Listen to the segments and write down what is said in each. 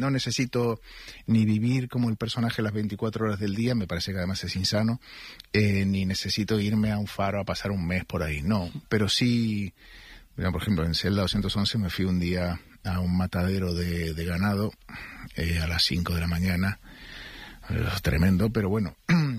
no necesito ni vivir como el personaje las 24 horas del día, me parece que además es insano, ni necesito irme a un faro a pasar un mes por ahí, no. Pero sí, por ejemplo, en Celda 211 me fui un día a un matadero de ganado a las 5 de la mañana. Es tremendo, pero bueno,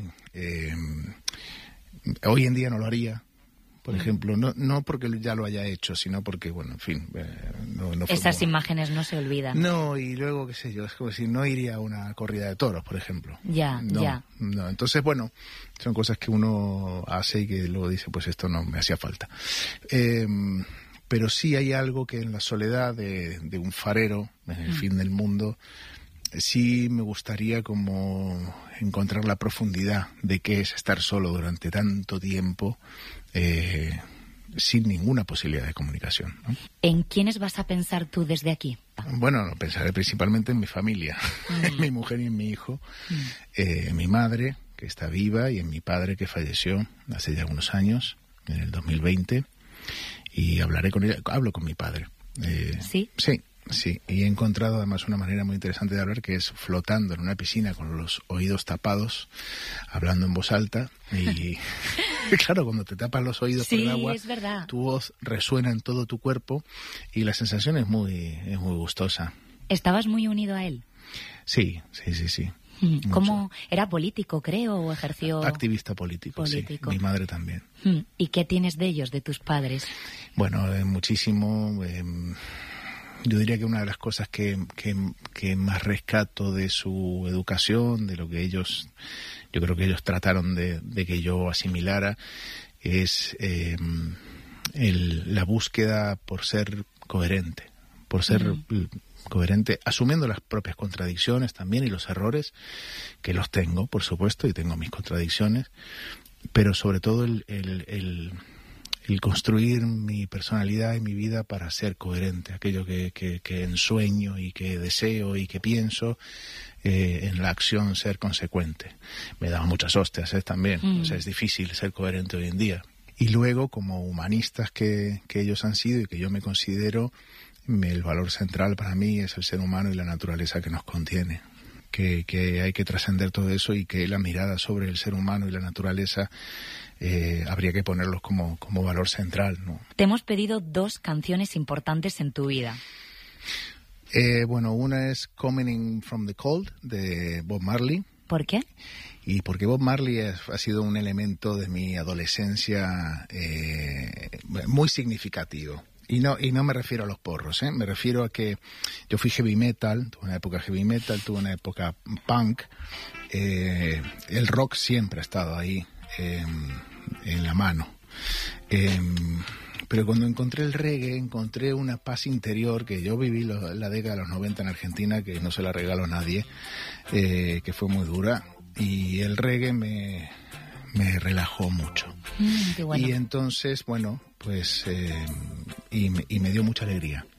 hoy en día no lo haría, por ejemplo, no porque ya lo haya hecho, sino porque, bueno, en fin, no esas imágenes no se olvidan. No, y luego, qué sé yo, es como si no iría a una corrida de toros, por ejemplo. Ya. No, entonces, bueno, son cosas que uno hace y que luego dice, pues esto no me hacía falta. Pero sí hay algo que en la soledad de un farero, en el fin del mundo, sí me gustaría como encontrar la profundidad de qué es estar solo durante tanto tiempo, sin ninguna posibilidad de comunicación, ¿no? ¿En quiénes vas a pensar tú desde aquí? Bueno, pensaré principalmente en mi familia, en mi mujer y en mi hijo, en mi madre, que está viva, y en mi padre, que falleció hace ya unos años, en el 2020. Y hablo con mi padre. ¿Sí? Sí, y he encontrado además una manera muy interesante de hablar, que es flotando en una piscina con los oídos tapados, hablando en voz alta, y claro, cuando te tapas los oídos por el agua, es verdad, tu voz resuena en todo tu cuerpo y la sensación es muy gustosa. ¿Estabas muy unido a él? Sí. ¿Cómo era político, creo, o ejerció? Activista político. Sí. Mi madre también. ¿Y qué tienes de ellos, de tus padres? Bueno, muchísimo. Yo diría que una de las cosas que más rescato de su educación, de lo que yo creo que ellos trataron de que yo asimilara, es la búsqueda por ser coherente, asumiendo las propias contradicciones también y los errores, que los tengo, por supuesto, y tengo mis contradicciones, pero sobre todo el construir mi personalidad y mi vida para ser coherente, aquello que ensueño y que deseo y que pienso, en la acción ser consecuente. Me da muchas hostias también, o sea, es difícil ser coherente hoy en día. Y luego, como humanistas que ellos han sido y que yo me considero, el valor central para mí es el ser humano y la naturaleza que nos contiene. Que hay que trascender todo eso y que la mirada sobre el ser humano y la naturaleza habría que ponerlos como valor central, ¿no? Te hemos pedido 2 canciones importantes en tu vida. Bueno, una es Coming In From The Cold, de Bob Marley. ¿Por qué? Y porque Bob Marley ha sido un elemento de mi adolescencia muy significativo. Y no me refiero a los porros, me refiero a que yo fui heavy metal, tuve una época heavy metal, tuve una época punk. El rock siempre ha estado ahí, en la mano. Pero cuando encontré el reggae, encontré una paz interior que yo viví la década de los 90 en Argentina, que no se la regalo a nadie, que fue muy dura. Y el reggae me relajó mucho. Qué bueno. Y entonces, bueno, pues y me dio mucha alegría.